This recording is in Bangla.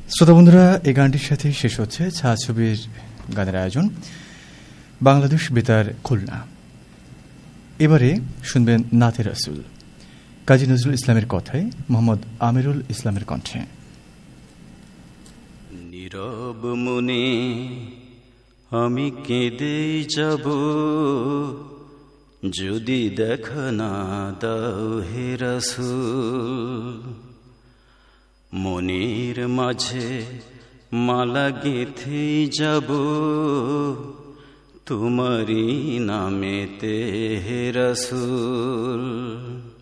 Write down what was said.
শ্রোতা বন্ধুরা, এই গানটির সাথে শেষ হচ্ছে ছায়াছবির গানের আয়োজন বাংলাদেশ বেতার খুলনা। এবারে শুনবেন নাতে রাসূল, কাজী নজরুল ইসলামের কথায় মোহাম্মদ আমিরুল ইসলামের কণ্ঠে। নীরব মনে আমি কেঁদে যাব, যদি দেখা না দাও হে রাসূল। মনের মাঝে মালা গেঁথে যাব, তোমারই নামেতে হে রাসূল।